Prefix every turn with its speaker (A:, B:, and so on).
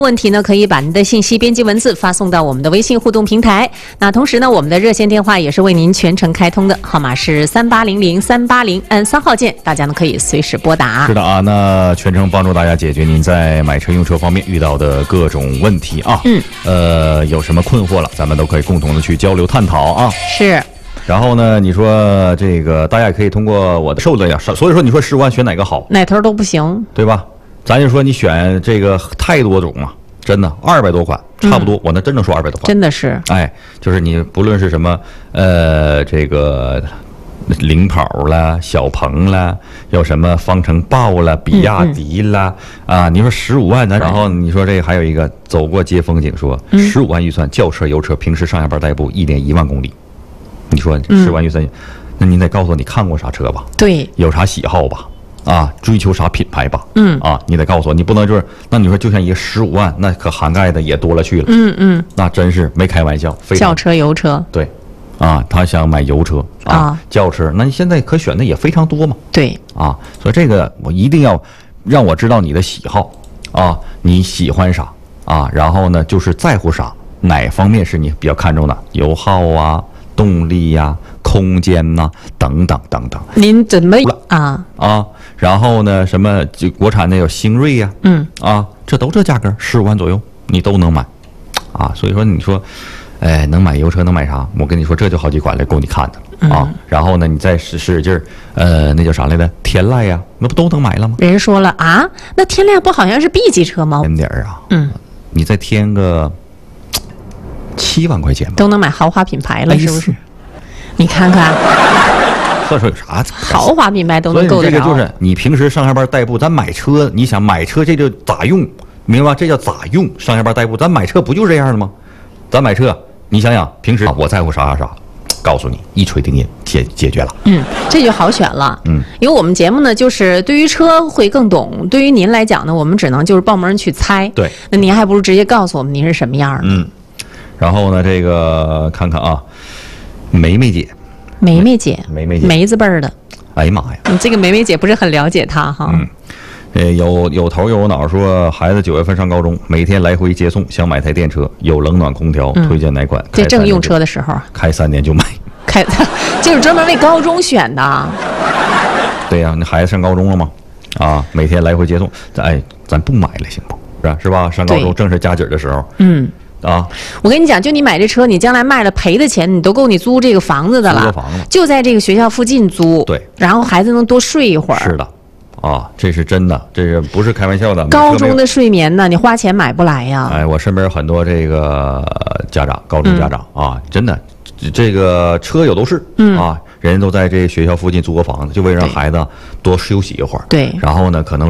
A: 问题呢，可以把您的信息编辑文字发送到我们的微信互动平台。那同时呢，我们的热线电话也是为您全程开通的，号码是3800-380，按3号键，大家呢可以随时拨打。
B: 是的啊，那全程帮助大家解决您在买车用车方面遇到的各种问题啊。有什么困惑了，咱们都可以共同的去交流探讨啊。
A: 是。
B: 然后呢，你说这个大家也可以通过我的受的呀，所以说你说15万选哪个好？
A: 哪头都不行，
B: 对吧？咱就说你选这个太多种了，真的200多款差不多，我那真能说200多款，
A: 真的是。
B: 哎，就是你不论是什么这个领跑啦、小鹏啦，有什么方程豹啦、比亚迪啦，啊，你说15万咱，然后你说这个还有一个走过接风景说，15万预算轿车油车，平时上下班代步1.1万公里，你说10万预算，那您得告诉我你看过啥车吧？
A: 对，
B: 有啥喜好吧？啊，追求啥品牌吧？你得告诉我，你不能就是，那你说就像一个15万，那可涵盖的也多了去了。那真是没开玩笑。
A: 轿车、油车。
B: 对，啊，他想买油车啊，轿车，那你现在可选的也非常多嘛。
A: 对，
B: 啊，所以这个我一定要让我知道你的喜好啊，你喜欢啥啊，然后呢就是在乎啥，哪方面是你比较看重的，油耗啊、动力呀、空间呐、等等等等。
A: 您怎么
B: 然后呢，什么就国产的有星瑞呀，这都这价格15万左右，你都能买，啊，所以说你说，哎，能买油车能买啥？我跟你说，这就好几款了，够你看的啊。然后呢，你再使劲儿，那叫啥来着？天籁呀，那不都能买了吗？
A: 人说了啊，那天籁不好像是 B 级车吗？
B: 添点儿啊，你再添个7万块钱吧，
A: 都能买豪华品牌了，是不是？你看看。
B: 特说有啥
A: 豪华品牌都能够得着。
B: 所以这个就是你平时上下班代步，咱买车，你想买车这就咋用，明白吧？这叫咋用？上下班代步，咱买车不就这样的吗？咱买车，你想想，平时我在乎啥啥啥，告诉你，一锤定音，解决了。
A: 这就好选了。因为我们节目呢，就是对于车会更懂，对于您来讲呢，我们只能就是报门去猜。
B: 对，
A: 那您还不如直接告诉我们您是什么样的。
B: 然后呢，这个看看啊，梅姐。
A: 梅姐，梅字辈儿的。
B: 哎呀妈呀！
A: 你这个梅姐不是很了解她哈。
B: 有头有脑说，孩子9月份上高中，每天来回接送，想买台电车，有冷暖空调，推荐哪款？
A: 这正用车的时候，
B: 开3年就买。
A: 就是专门为高中选的。
B: 对呀，那孩子上高中了吗？啊，每天来回接送，咱不买了行不？是吧？上高中正是加紧的时候。我
A: 跟你讲，就你买这车，你将来卖了赔的钱，你都够你租这个房子的了。
B: 租个房子
A: 就在这个学校附近租。
B: 对，
A: 然后孩子能多睡一会儿。
B: 是的，这是真的，这是不是开玩笑的？
A: 高中的睡眠呢，你花钱买不来呀。
B: 我身边有很多这个家长，高中家长真的，这个车有都是人家都在这学校附近租个房子，就为了让孩子多休息一会儿。
A: 对，
B: 然后呢，可能